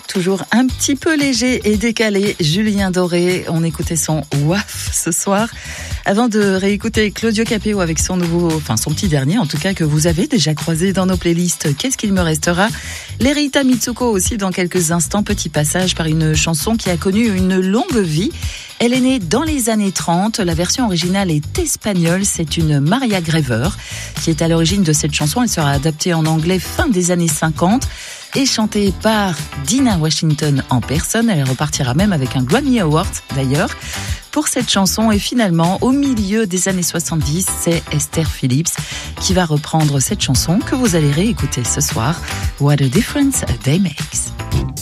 Toujours un petit peu léger et décalé, Julien Doré. On écoutait son Waf ce soir. Avant de réécouter Claudio Capéo avec son petit dernier, en tout cas, que vous avez déjà croisé dans nos playlists. Qu'est-ce qu'il me restera? Lerita Mitsuko aussi dans quelques instants. Petit passage par une chanson qui a connu une longue vie. Elle est née dans les années 30. La version originale est espagnole. C'est une Maria Grever qui est à l'origine de cette chanson. Elle sera adaptée en anglais fin des années 50 et chantée par Dinah Washington en personne. Elle repartira même avec un Grammy Award d'ailleurs pour cette chanson. Et finalement, au milieu des années 70, c'est Esther Phillips qui va reprendre cette chanson que vous allez réécouter ce soir. What a difference a day makes.